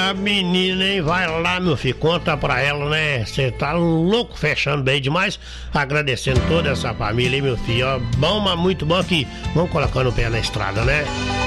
A menina, hein? Vai lá, meu filho, conta pra ela, né? Você tá louco, fechando bem demais. Agradecendo toda essa família, hein, meu filho? Ó, bom, mas muito bom que vamos colocando o pé na estrada, né?